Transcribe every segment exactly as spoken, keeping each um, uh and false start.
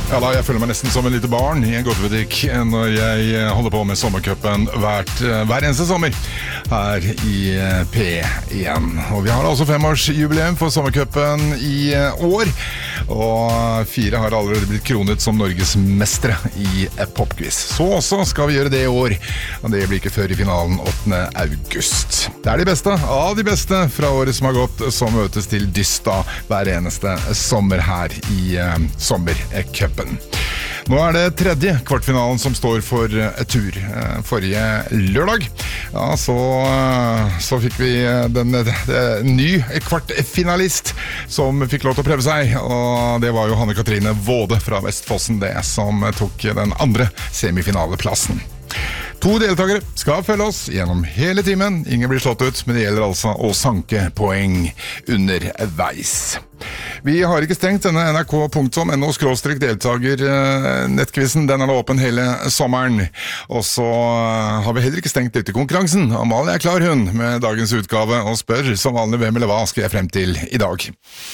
Ja da, jeg føler meg nesten som en lite barn i en godtebutikk når jeg holder på med sommercupen hvert, hver eneste sommer her i P én. Og vi har altså femårsjubileum for sommercupen i år, og fire har allerede blitt kronet som Norges mestre i popquiz. Så også skal vi gjøre det i år, og det blir ikke før i finalen åttende august. Det er de beste av de beste fra året som har gått, som møtes til dysta hver eneste sommer her i uh, sommercupen. Nå er det tredje kvartfinalen som står for tur. Forrige lørdag, ja, så, så fikk vi den, den ny kvartfinalist som fikk lov til å prøve seg, og det var jo Hanne Katrine Våde fra Vestfossen det som tok den andre semifinaleplassen. To deltakere skal følge oss gjennom hele timen. Ingen blir slått ut, men det gjelder altså å sanke poeng underveis. Vi har ikke stengt denne N R K punktum N O skråstrek deltager nettkvisten. Den er da åpen hele sommeren. Og så har vi heller ikke stengt lyttekonkurransen. Amalie er klar hun med dagens utgave og spør som vanlig hvem eller hva skal jeg frem til i dag.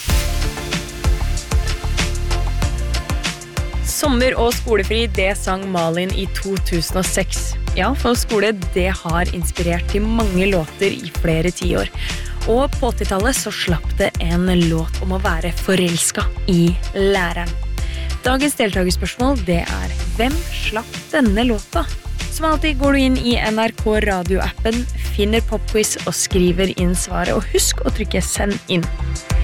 Sommer og skolefri, det sang Malin i to tusen og seks. Ja, for skole, det har inspirert til mange låter i flere tiår. Og på åttitallet så slapp det en låt om å være forelsket i læreren. Dagens deltagerspørsmål, det er hvem slapp denne låta? Som alltid går du inn i N R K radioappen, finner popquiz og skriver inn svaret, og husk å trykke send inn.